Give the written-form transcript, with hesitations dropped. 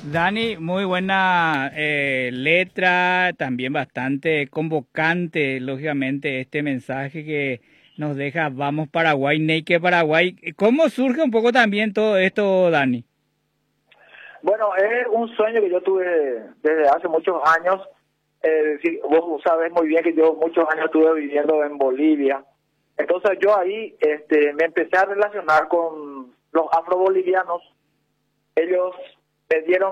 Dani, muy buena letra, también bastante convocante, lógicamente, este mensaje que nos deja Vamos Paraguay, Neike Paraguay. ¿Cómo surge un poco también todo esto, Dani? Bueno, es un sueño que yo tuve desde hace muchos años. Sí, vos sabés muy bien que yo muchos años estuve viviendo en Bolivia. Entonces yo ahí me empecé a relacionar con los afrobolivianos. Ellos me dieron